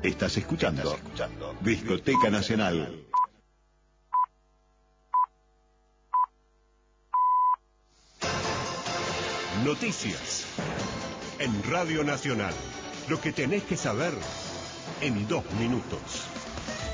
Estás escuchando Discoteca Nacional. Noticias en Radio Nacional. Lo que tenés que saber en 2 minutos.